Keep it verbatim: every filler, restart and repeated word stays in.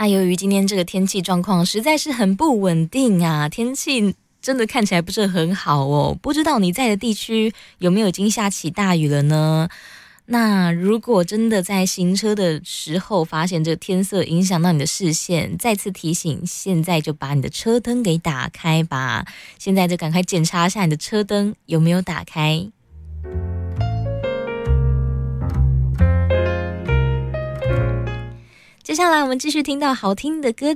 那由于今天这个天气状况实在是很不稳定啊，天气真的看起来不是很好哦，不知道你在的地区有没有已经下起大雨了呢？那如果真的在行车的时候发现这个天色影响到你的视线，再次提醒，现在就把你的车灯给打开吧。现在就赶快检查一下你的车灯有没有打开。接下来我们继续听到好听的歌曲。